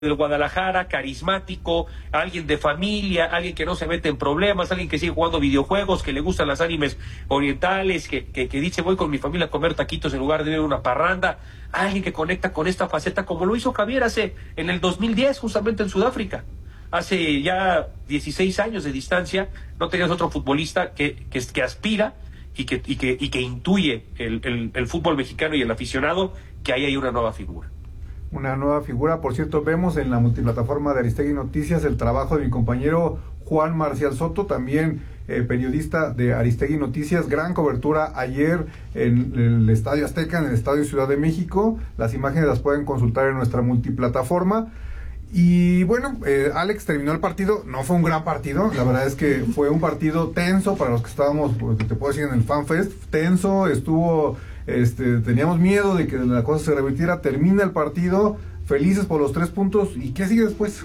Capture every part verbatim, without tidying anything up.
del Guadalajara, carismático, alguien de familia, alguien que no se mete en problemas, alguien que sigue jugando videojuegos, que le gustan las animes orientales, que, que, que dice voy con mi familia a comer taquitos en lugar de ir a una parranda, alguien que conecta con esta faceta como lo hizo Javier hace en el dos mil diez, justamente en Sudáfrica. Hace ya dieciséis años de distancia, no tenías otro futbolista que, que, que aspira y que, y que, y que intuye el, el, el fútbol mexicano y el aficionado que ahí hay una nueva figura. Una nueva figura, por cierto, vemos en la multiplataforma de Aristegui Noticias el trabajo de mi compañero Juan Marcial Soto, también eh, periodista de Aristegui Noticias, gran cobertura ayer en el Estadio Azteca, en el Estadio Ciudad de México, las imágenes las pueden consultar en nuestra multiplataforma. Y bueno, eh, Alex terminó el partido, no fue un gran partido, la verdad es que fue un partido tenso para los que estábamos, pues, te puedo decir, en el FanFest, tenso, estuvo, este, teníamos miedo de que la cosa se revirtiera, termina el partido, felices por los tres puntos, ¿y qué sigue después?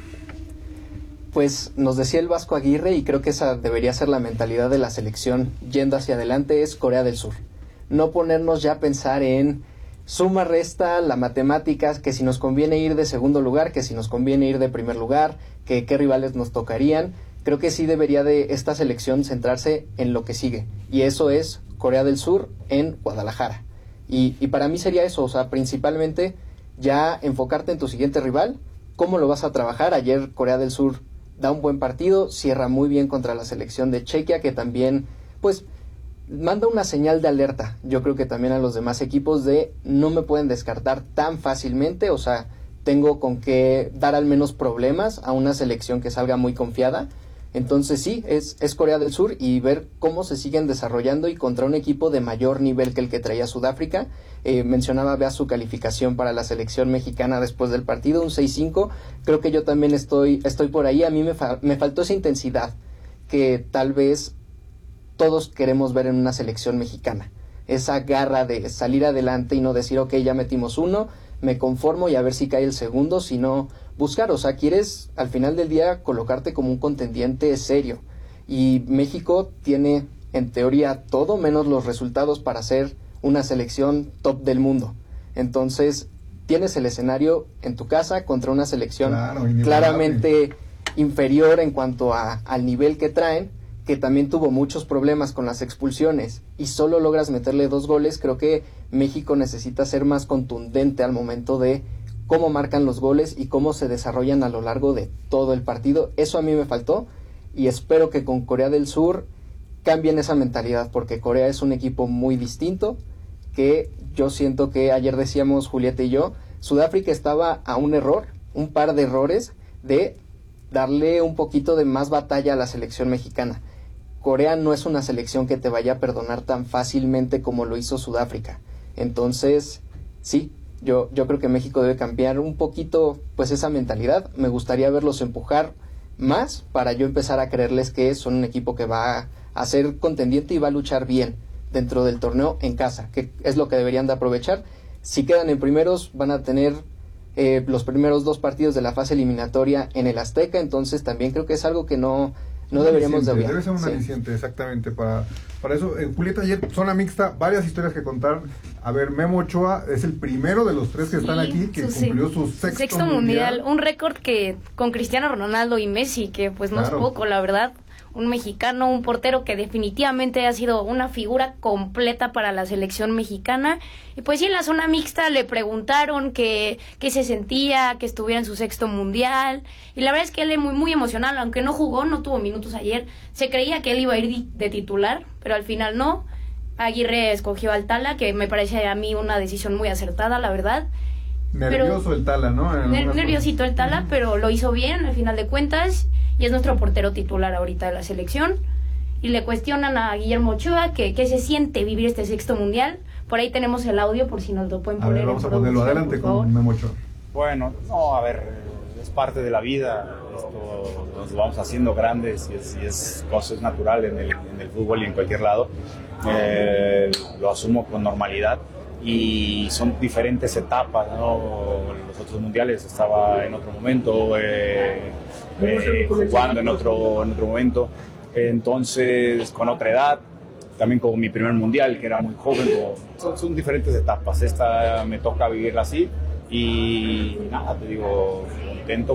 Pues nos decía el Vasco Aguirre, y creo que esa debería ser la mentalidad de la selección yendo hacia adelante, es Corea del Sur, no ponernos ya a pensar en suma, resta, la matemática, que si nos conviene ir de segundo lugar, que si nos conviene ir de primer lugar, que qué rivales nos tocarían. Creo que sí debería de esta selección centrarse en lo que sigue, y eso es Corea del Sur en Guadalajara. Y, y para mí sería eso, o sea, principalmente ya enfocarte en tu siguiente rival, cómo lo vas a trabajar. Ayer Corea del Sur da un buen partido, cierra muy bien contra la selección de Chequia, que también, pues, manda una señal de alerta, yo creo que también a los demás equipos, de no me pueden descartar tan fácilmente, o sea, tengo con qué dar al menos problemas a una selección que salga muy confiada. Entonces sí, es, es Corea del Sur, y ver cómo se siguen desarrollando y contra un equipo de mayor nivel que el que traía Sudáfrica. Eh, mencionaba vea su calificación para la selección mexicana después del partido, un seis cinco, creo que yo también estoy, estoy por ahí. A mí me, fa- me faltó esa intensidad que tal vez todos queremos ver en una selección mexicana, esa garra de salir adelante y no decir, ok, ya metimos uno, me conformo y a ver si cae el segundo, sino buscar, o sea, quieres al final del día colocarte como un contendiente serio, y México tiene en teoría todo menos los resultados para ser una selección top del mundo. Entonces tienes el escenario en tu casa contra una selección claro, claramente inferior en cuanto a, al nivel que traen, que también tuvo muchos problemas con las expulsiones, y solo logras meterle dos goles. Creo que México necesita ser más contundente al momento de cómo marcan los goles y cómo se desarrollan a lo largo de todo el partido. Eso a mí me faltó, y espero que con Corea del Sur cambien esa mentalidad, porque Corea es un equipo muy distinto, que yo siento que ayer decíamos Julieta y yo, Sudáfrica estaba a un error, un par de errores de darle un poquito de más batalla a la selección mexicana. Corea no es una selección que te vaya a perdonar tan fácilmente como lo hizo Sudáfrica. Entonces, sí, yo, yo creo que México debe cambiar un poquito pues esa mentalidad. Me gustaría verlos empujar más para yo empezar a creerles que son un equipo que va a ser contendiente y va a luchar bien dentro del torneo en casa, que es lo que deberían de aprovechar. Si quedan en primeros, van a tener eh, los primeros dos partidos de la fase eliminatoria en el Azteca, entonces también creo que es algo que no... No deberíamos de obviar. Debe ser un sí. aliciente, exactamente, para, para eso. Eh, Julieta, ayer, zona mixta, varias historias que contar. A ver, Memo Ochoa es el primero de los tres que sí, están aquí, que su, cumplió su sexto, sexto mundial. mundial. Un récord que con Cristiano Ronaldo y Messi, que pues no claro. es poco, la verdad. Un mexicano, un portero que definitivamente ha sido una figura completa para la selección mexicana. Y pues sí, en la zona mixta le preguntaron que, que se sentía, que estuviera en su sexto mundial. Y la verdad es que él es muy, muy emocional, aunque no jugó, no tuvo minutos ayer. Se creía que él iba a ir de titular, pero al final no. Aguirre escogió al Tala, que me parece a mí una decisión muy acertada, la verdad. Nervioso pero, el Tala, ¿no? Ner- nerviosito el Tala, uh-huh. pero lo hizo bien al final de cuentas. Y es nuestro portero titular ahorita de la selección. Y le cuestionan a Guillermo Ochoa que qué se siente vivir este sexto mundial. Por ahí tenemos el audio, por si nos lo pueden a poner. Ver, vamos a ponerlo adelante con Memo Ochoa. Bueno, no, a ver, es parte de la vida. Esto nos vamos haciendo grandes, y es, y es cosa es natural en el, en el fútbol y en cualquier lado. Eh, lo asumo con normalidad. Y son diferentes etapas, ¿no? Los otros mundiales estaba en otro momento, eh, eh, jugando en otro, en otro momento, entonces con otra edad, también como mi primer mundial, que era muy joven. Son, son diferentes etapas, esta me toca vivirla así, y nada, te digo, contento